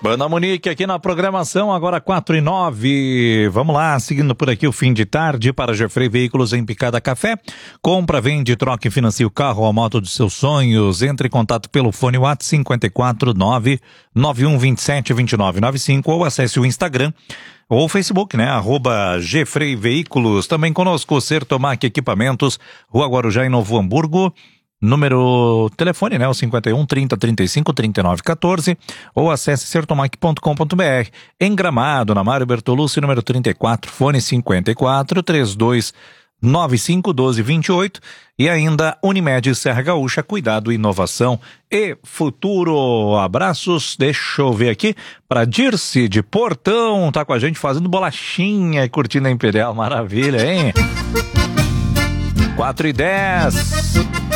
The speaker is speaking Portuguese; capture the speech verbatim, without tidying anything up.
Banda Munique aqui na programação, agora quatro e nove. Vamos lá, seguindo por aqui o fim de tarde para Jeffrey Veículos em Picada Café. Compra, vende, troca e financia o carro ou a moto dos seus sonhos. Entre em contato pelo fone WhatsApp cinco quatro nove nove um dois sete dois nove nove cinco ou acesse o Instagram ou o Facebook, né? Arroba Jeffrey Veículos. Também conosco, Sertomac Equipamentos, Rua Guarujá, em Novo Hamburgo. Número, telefone, né? O cinquenta e um, trinta, trinta e cinco, trinta e nove, quatorze, ou acesse sertomac ponto com ponto br. Em Gramado, na Mário Bertolucci, número trinta e quatro, fone cinquenta e quatro, trinta e dois, noventa e cinco, doze, vinte e oito. E ainda Unimed Serra Gaúcha, cuidado, inovação e futuro. Abraços, deixa eu ver aqui, para Dirce de Portão, tá com a gente fazendo bolachinha e curtindo a Imperial, maravilha, hein? quatro e dez.